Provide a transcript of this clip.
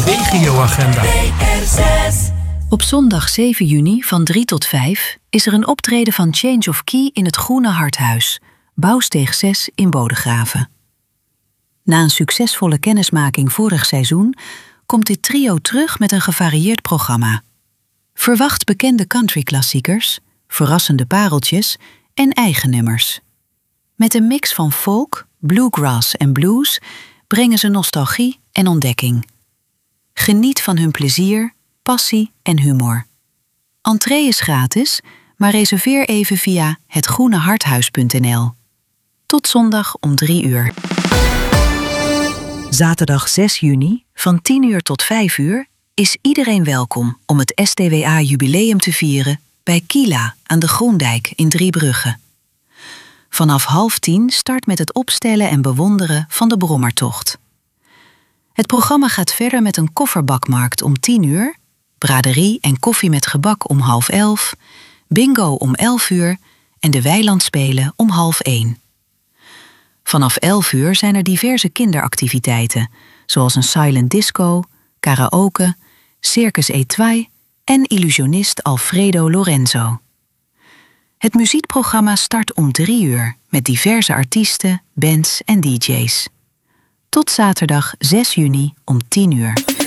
regioagenda. Op zondag 7 juni van 3 tot 5 is er een optreden van Change of Key in het Groene Harthuis, Bouwsteeg 6 in Bodegraven. Na een succesvolle kennismaking vorig seizoen komt dit trio terug met een gevarieerd programma. Verwacht bekende countryklassiekers, verrassende pareltjes en eigen nummers. Met een mix van folk, bluegrass en blues brengen ze nostalgie en ontdekking. Geniet van hun plezier, passie en humor. Entree is gratis, maar reserveer even via hetgroeneharthuis.nl. Tot zondag om 3 uur. Zaterdag 6 juni van 10 uur tot 5 uur is iedereen welkom om het STWA-jubileum te vieren bij Kila aan de Groendijk in Driebrugge. Vanaf 9:30 start met het opstellen en bewonderen van de Brommertocht. Het programma gaat verder met een kofferbakmarkt om 10 uur, braderie en koffie met gebak om 10:30, bingo om 11 uur en de weilandspelen om 12:30. Vanaf 11 uur zijn er diverse kinderactiviteiten, zoals een silent disco, karaoke, circus Etoile en illusionist Alfredo Lorenzo. Het muziekprogramma start om 3 uur met diverse artiesten, bands en DJ's. Tot zaterdag 6 juni om 10 uur.